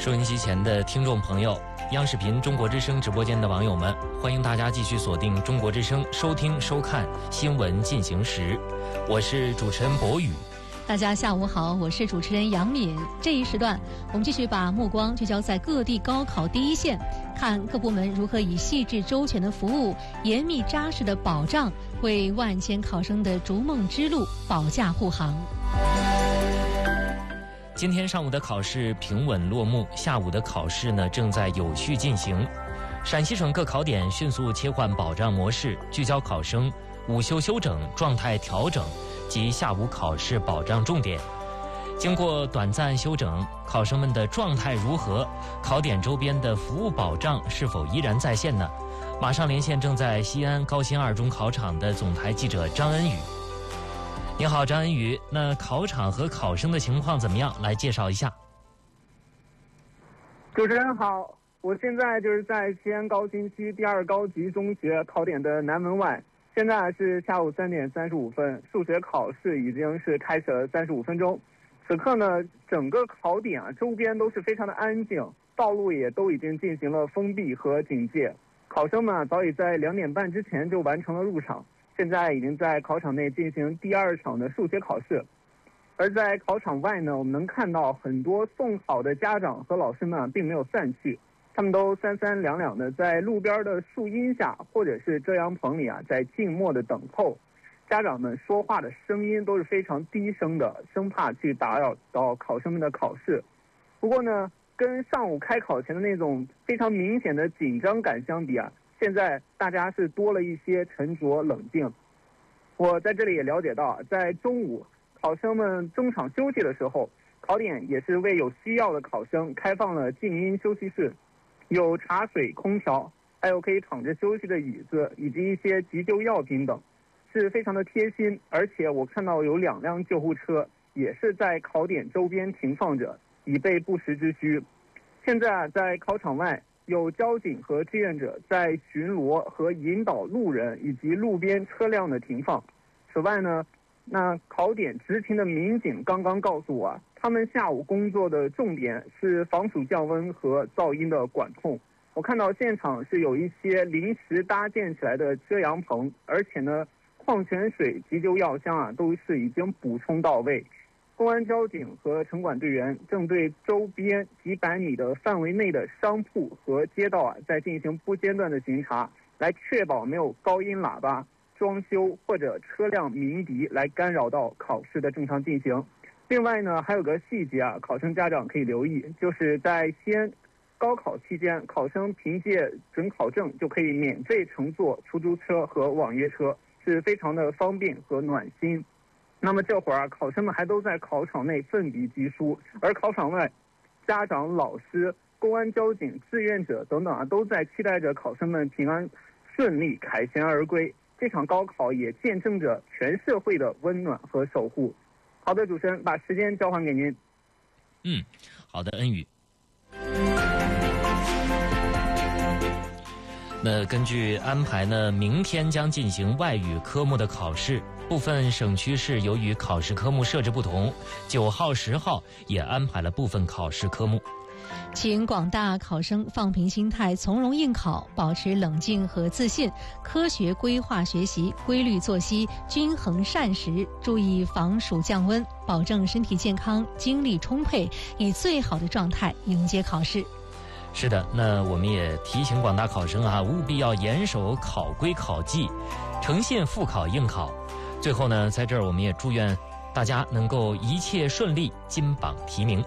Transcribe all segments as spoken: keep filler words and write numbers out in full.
收音机前的听众朋友，央视频中国之声直播间的网友们，欢迎大家继续锁定中国之声，收听收看新闻进行时。我是主持人博宇。 大家下午好，我是主持人杨敏。这一时段，我们继续把目光聚焦在各地高考第一线，看各部门如何以细致周全的服务、严密扎实的保障，为万千考生的逐梦之路保驾护航。 今天上午的考试平稳落幕，下午的考试呢正在有序进行。陕西省各考点迅速切换保障模式，聚焦考生午休休整、状态调整及下午考试保障重点。经过短暂休整，考生们的状态如何？考点周边的服务保障是否依然在线呢？马上连线正在西安高新二中考场的总台记者张恩宇。你好，张恩宇。那考场和考生的情况怎么样？来介绍一下。 主持人好，我现在就是在西安高新区第二高级中学考点的南门外。现在是下午三点三十五分，数学考试已经是开始了三十五分钟。此刻呢，整个考点啊周边都是非常的安静，道路也都已经进行了封闭和警戒。考生们啊早已在两点半之前就完成了入场。现在已经在考场内进行第二场的数学考试，而在考场外呢，我们能看到很多送考的家长和老师们啊，并没有散去，他们都三三两两的在路边的树荫下或者是遮阳棚里啊，在静默的等候。家长们说话的声音都是非常低声的，生怕去打扰到考生们的考试。不过呢，跟上午开考前的那种非常明显的紧张感相比啊，现在大家是多了一些沉着冷静。我在这里也了解到，在中午考生们中场休息的时候，考点也是为有需要的考生开放了静音休息室，有茶水、空调，还有可以躺着休息的椅子，以及一些急救药品等，是非常的贴心。而且我看到有两辆救护车也是在考点周边停放着，以备不时之需。现在啊，在考场外有交警和志愿者在巡逻和引导路人以及路边车辆的停放。此外呢，那考点执勤的民警刚刚告诉我啊，他们下午工作的重点是防暑降温和噪音的管控。我看到现场是有一些临时搭建起来的遮阳棚，而且呢，矿泉水、急救药箱啊都是已经补充到位。公安交警和城管队员正对周边几百米的范围内的商铺和街道啊，在进行不间断的巡查，来确保没有高音喇叭、装修或者车辆鸣笛来干扰到考试的正常进行。另外呢，还有个细节啊，考生家长可以留意，就是在西安高考期间，考生凭借准考证就可以免费乘坐出租车和网约车，是非常的方便和暖心。那么这会儿啊，考生们还都在考场内奋笔疾书，而考场外，家长、老师、公安、交警、志愿者等等啊，都在期待着考生们平安顺利凯旋而归。这场高考也见证着全社会的温暖和守护。好的，主持人，把时间交还给您。 嗯，好的，恩宇。那根据安排呢，明天将进行外语科目的考试。部分省区市由于考试科目设置不同，九号、十号也安排了部分考试科目。 请广大考生放平心态，从容应考，保持冷静和自信，科学规划学习，规律作息，均衡膳食，注意防暑降温，保证身体健康，精力充沛，以最好的状态迎接考试。 是的，那我们也提醒广大考生啊，务必要严守考规考纪，诚信复考应考。最后呢，在这儿我们也祝愿大家能够一切顺利，金榜题名。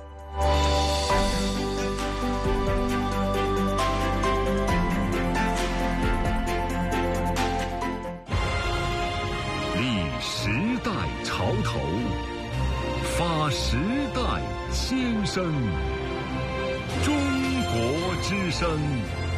立时代潮头，发时代千声。中国之声。